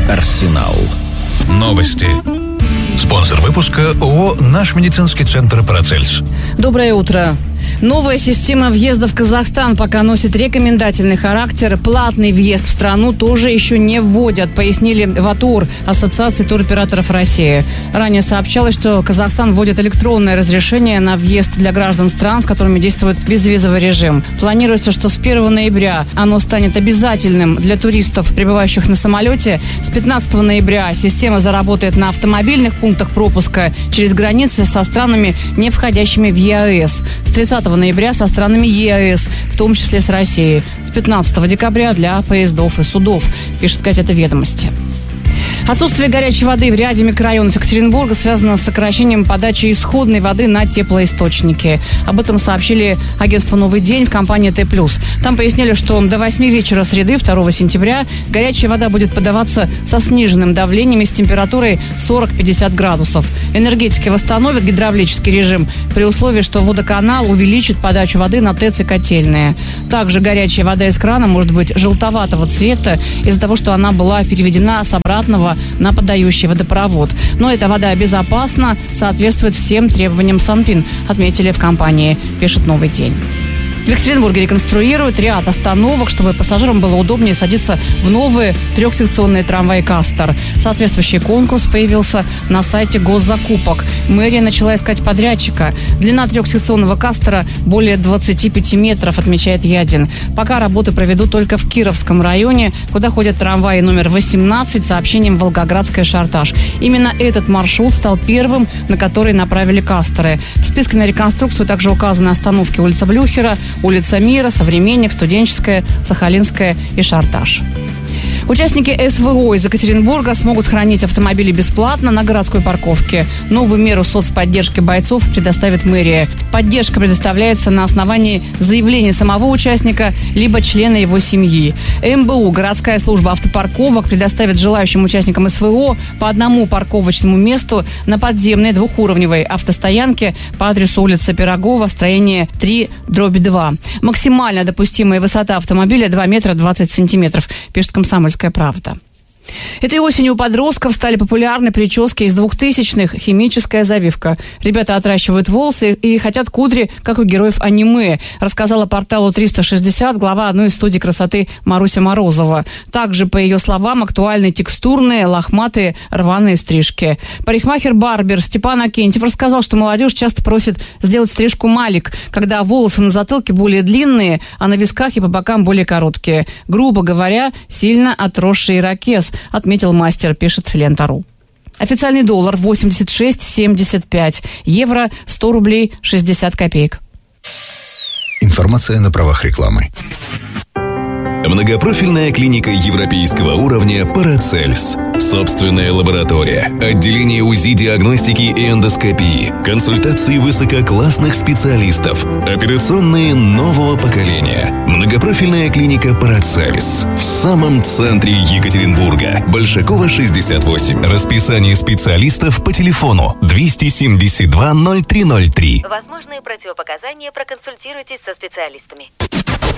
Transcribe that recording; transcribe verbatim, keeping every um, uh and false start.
Арсенал. Новости. Спонсор выпуска ООО «Наш медицинский центр Парацельс». Доброе утро. Новая система въезда в Казахстан пока носит рекомендательный характер. Платный въезд в страну тоже еще не вводят, пояснили в АТУР, Ассоциации туроператоров России. Ранее сообщалось, что Казахстан вводит электронное разрешение на въезд для граждан стран, с которыми действует безвизовый режим. Планируется, что с первого ноября оно станет обязательным для туристов, прибывающих на самолете. С пятнадцатого ноября система заработает на автомобильных пунктах пропуска через границы со странами, не входящими в ЕАЭС. С тридцатого ноября со странами ЕАЭС, в том числе с Россией. С пятнадцатого декабря для поездов и судов, пишет газета «Ведомости». Отсутствие горячей воды в ряде микрорайонов Екатеринбурга связано с сокращением подачи исходной воды на теплоисточники. Об этом сообщили агентство «Новый день» в компании Т+. Там пояснили, что до восьми вечера среды, второго сентября, горячая вода будет подаваться со сниженным давлением и с температурой сорок-пятьдесят градусов. Энергетики восстановят гидравлический режим при условии, что водоканал увеличит подачу воды на ТЭЦ и котельные. Также горячая вода из крана может быть желтоватого цвета из-за того, что она была переведена с обратного на подающий водопровод. Но эта вода безопасна, соответствует всем требованиям Санпин, отметили в компании, пишет «Новый день». В Екатеринбурге реконструируют ряд остановок, чтобы пассажирам было удобнее садиться в новые трехсекционные трамваи «Кастор». Соответствующий конкурс появился на сайте госзакупок. Мэрия начала искать подрядчика. Длина трехсекционного «Кастора» более двадцати пяти метров, отмечает Ядин. Пока работы проведут только в Кировском районе, куда ходят трамваи номер восемнадцать с сообщением «Волгоградская-Шартаж». Именно этот маршрут стал первым, на который направили «Касторы». В списке на реконструкцию также указаны остановки улица Блюхера, улица Мира, Современник, Студенческая, Сахалинская и Шартаж. Участники СВО из Екатеринбурга смогут хранить автомобили бесплатно на городской парковке. Новую меру соцподдержки бойцов предоставит мэрия. Поддержка предоставляется на основании заявления самого участника либо члена его семьи. МБУ, городская служба автопарковок, предоставит желающим участникам СВО по одному парковочному месту на подземной двухуровневой автостоянке по адресу улица Пирогова, строение три дробь два. Максимальная допустимая высота автомобиля два метра двадцать сантиметров, пишет «Комсомольская правда». Этой осенью у подростков стали популярны прически из двухтысячных, химическая завивка. Ребята отращивают волосы и хотят кудри, как у героев аниме, рассказала порталу триста шестьдесят глава одной из студий красоты Маруся Морозова. Также, по ее словам, актуальны текстурные, лохматые, рваные стрижки. Парикмахер-барбер Степан Акентьев рассказал, что молодежь часто просит сделать стрижку малик, когда волосы на затылке более длинные, а на висках и по бокам более короткие. Грубо говоря, сильно отросший ирокез, отметил мастер, пишет Лента.ру. Официальный доллар восемьдесят шесть семьдесят пять, евро сто рублей шестьдесят копеек. Информация на правах рекламы. Многопрофильная клиника европейского уровня «Парацельс». Собственная лаборатория, отделение УЗИ, диагностики и эндоскопии, консультации высококлассных специалистов, операционные нового поколения. Многопрофильная клиника «Парацельс» в самом центре Екатеринбурга. Большакова, шестьдесят восемь. Расписание специалистов по телефону двести семьдесят два ноль три ноль три. Возможные противопоказания, проконсультируйтесь со специалистами.